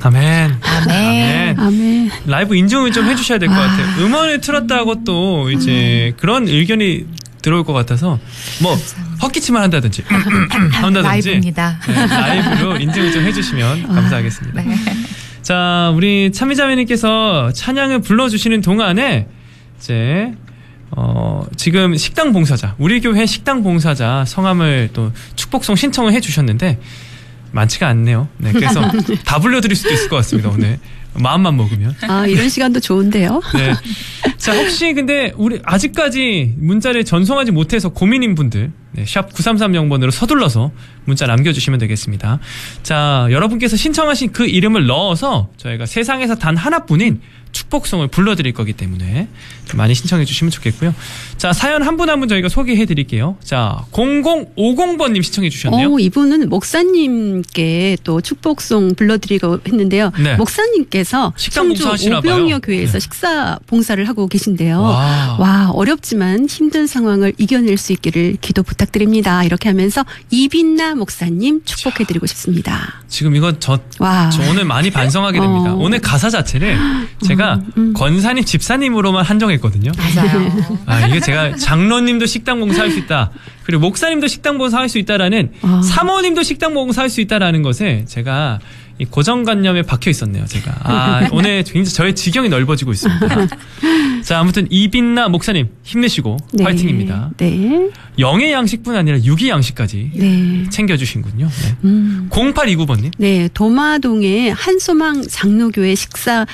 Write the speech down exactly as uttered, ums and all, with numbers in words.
아멘. 아멘. 아멘. 라이브 인증을 좀 해주셔야 될 것 같아요. 음원을 틀었다고 또 이제 그런 의견이 들어올 것 같아서 뭐 헛기침을 한다든지 한다든지 라이브입니다. 네, 라이브로 인증을 좀 해주시면 감사하겠습니다. 네. 자, 우리 참미자매님께서 찬양을 불러주시는 동안에 이제 어, 지금 식당 봉사자, 우리 교회 식당 봉사자 성함을 또 축복송 신청을 해주셨는데 많지가 않네요. 네, 그래서 다 불러드릴 수도 있을 것 같습니다. 오늘 마음만 먹으면. 아, 이런 시간도 좋은데요. 네. 자, 혹시 근데 우리 아직까지 문자를 전송하지 못해서 고민인 분들, 네, 샵 구삼삼영 번으로 서둘러서 문자 남겨주시면 되겠습니다. 자, 여러분께서 신청하신 그 이름을 넣어서 저희가 세상에서 단 하나뿐인 축복송을 불러드릴 거기 때문에 좀 많이 신청해 주시면 좋겠고요. 자, 사연 한 분 한 분 저희가 소개해 드릴게요. 자, 공공오공 번님 신청해 주셨네요. 어, 이분은 목사님께 또 축복송 불러드리고 했는데요. 네. 목사님께서 식당 청주 봉사하시나 봐요. 오병이어 교회에서 네. 식사 봉사를 하고 계신데요. 와. 와, 어렵지만 힘든 상황을 이겨낼 수 있기를 기도 부탁드립니다. 이렇게 하면서 이빈나 목사님 축복해드리고 싶습니다. 지금 이건 저, 와. 저 오늘 많이 반성하게 됩니다. 어. 오늘 가사 자체를 제가 음, 음. 권사님, 집사님으로만 한정했거든요. 맞아요. 아, 이게 제가 장로님도 식당 봉사할 수 있다. 그리고 목사님도 식당 봉사할 수 있다라는 아. 사모님도 식당 봉사할 수 있다라는 것에 제가 이 고정관념에 박혀 있었네요, 제가. 아, 오늘 굉장히 저의 지경이 넓어지고 있습니다. 자, 아무튼 이빈나 목사님 힘내시고 네. 화이팅입니다. 네. 영의 양식뿐 아니라 육의 양식까지 네. 챙겨주신군요. 네. 음. 공팔이구 번님. 네, 도마동의 한소망 장로교회 식사